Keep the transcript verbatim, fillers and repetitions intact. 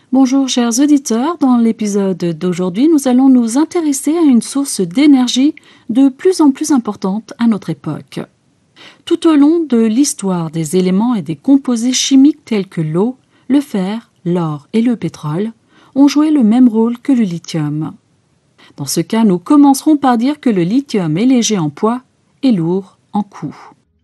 Bonjour chers auditeurs, dans l'épisode d'aujourd'hui, nous allons nous intéresser à une source d'énergie de plus en plus importante à notre époque. Tout au long de l'histoire des éléments et des composés chimiques tels que l'eau, le fer, l'or et le pétrole ont joué le même rôle que le lithium. Dans ce cas, nous commencerons par dire que le lithium est léger en poids et lourd en coût.